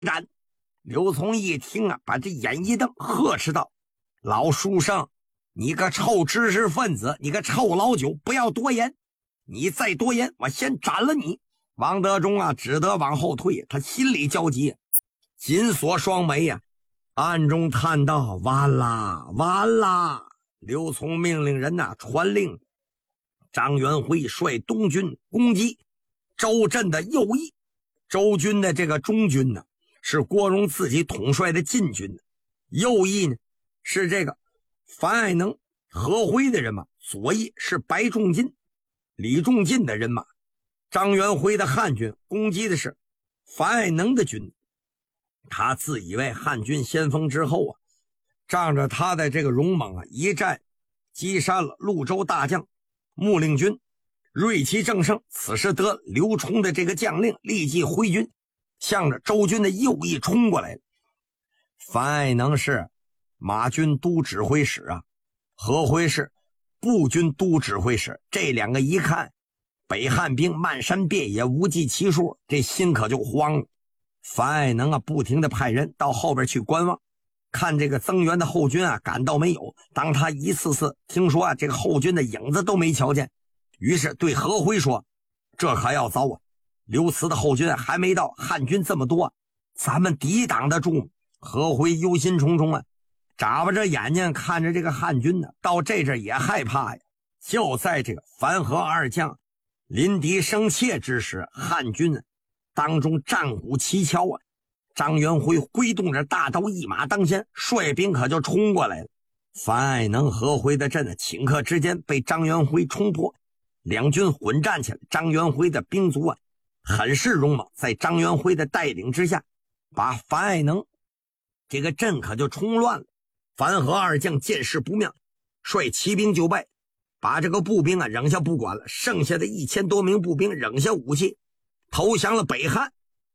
然，刘琮一听啊，把这眼一瞪，呵斥道：“老书生，你个臭知识分子，你个臭老九，不要多言！你再多言，我先斩了你！”王德忠啊，只得往后退，他心里焦急，紧锁双眉呀，暗中叹道：“完啦，完啦！”刘琮命令人传令张元辉率东军攻击周镇的右翼。周军的这个中军呢，是郭荣自己统帅的禁军，右翼呢是这个樊爱能、何辉的人马，左翼是白仲进、李仲进的人马。张元辉的汉军攻击的是樊爱能的军，他自以为汉军先锋之后啊，仗着他的这个勇猛啊，一战击杀了潞州大将穆令军，锐气正盛。此时得刘冲的这个将令，立即挥军向着周军的右翼冲过来了。樊爱能是马军都指挥使啊，何辉是步军都指挥使，这两个一看北汉兵漫山遍野，无计其数，这心可就慌了。樊爱能啊，不停地派人到后边去观望，看这个增援的后军啊赶到没有。当他一次次听说啊这个后军的影子都没瞧见，于是对何辉说：“这可要糟啊！刘慈的后军还没到，汉军这么多，咱们抵挡得住吗？”何辉忧心忡忡啊，眨巴着眼睛看着这个汉军呢，到这阵也害怕呀。就在这个樊和二将临敌生怯之时，汉军当中战鼓齐敲啊，张元辉挥动着大刀，一马当先，率兵可就冲过来了。樊爱能、何辉的阵顷刻之间被张元辉冲破，两军混战起来。张元辉的兵卒啊很是勇猛，在张元辉的带领之下，把樊爱能这个阵可就冲乱了。樊和二将见势不妙，率骑兵就败，把这个步兵啊扔下不管了，剩下的1000多名步兵扔下武器，投降了北汉。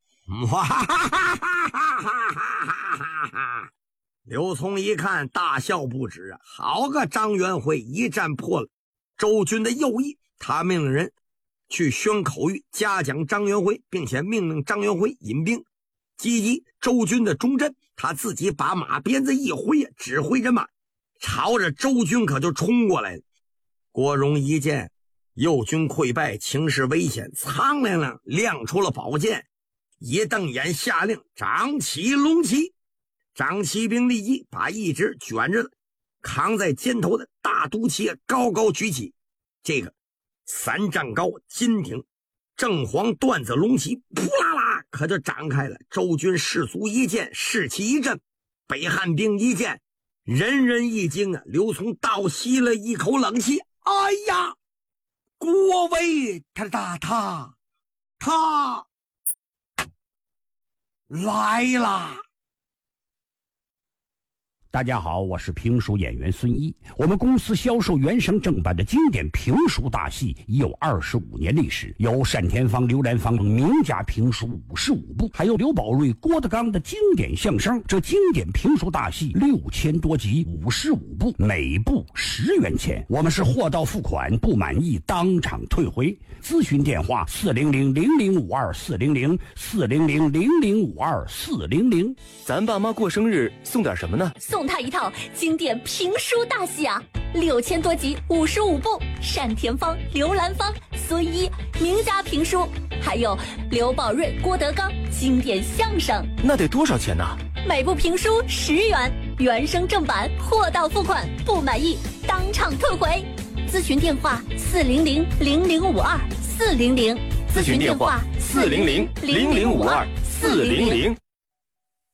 刘琮一看，大笑不止啊！好个张元辉，一战破了周军的右翼。他命令人去宣口谕嘉奖张元辉，并且命令张元辉引兵击击周军的中阵。他自己把马鞭子一挥，指挥人马朝着周军可就冲过来了。郭荣一见右军溃败，情势危险，苍亮亮亮出了宝剑，一瞪眼下令张起龙旗。张骑兵立即把一直卷着扛在肩头的大毒旗高高举起，这个3丈高金挺正黄缎子龙旗扑啦啦可就展开了。周军士卒一见，士气一振，北汉兵一见，人人一惊啊！刘琮倒吸了一口冷气，哎呀，郭威他来啦！ 大家好，我是评书演员孙一。我们公司销售原声正版的经典评书大戏已有25年历史，有单田芳、刘兰芳名家评书55部，还有刘宝瑞、郭德纲的经典相声。这经典评书大戏6000多集，55部，每部10元钱。我们是货到付款，不满意当场退回。咨询电话400-0052-400-400-0052-400。 咱爸妈过生日送点什么呢？ 送他一套经典评书大戏啊，6000多集，55部，单田芳、刘兰芳、孙一名家评书，还有刘宝瑞、郭德纲经典相声。 那得多少钱呢？ 每部评书10元，原声正版，货到付款，不满意当场退回。咨询电话400-0052-400， 咨询电话400-0052-400。